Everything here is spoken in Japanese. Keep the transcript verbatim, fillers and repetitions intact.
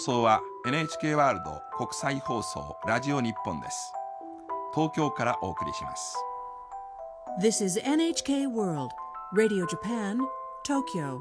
放送は エヌエイチケー ワールド国際放送ラジオ日本です。東京からお送りします。 This is エヌエイチケー World Radio Japan, Tokyo.